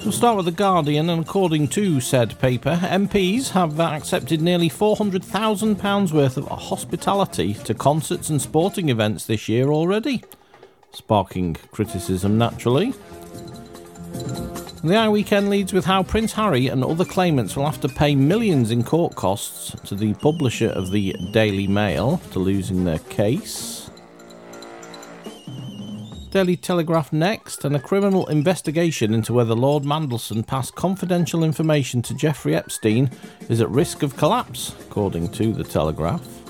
We'll start with The Guardian, and according to said paper, MPs have accepted nearly £400,000 worth of hospitality to concerts and sporting events this year already, sparking criticism naturally. The Eye Weekend leads with how Prince Harry and other claimants will have to pay millions in court costs to the publisher of the Daily Mail for losing their case. Daily Telegraph next, and a criminal investigation into whether Lord Mandelson passed confidential information to Jeffrey Epstein is at risk of collapse, according to the Telegraph.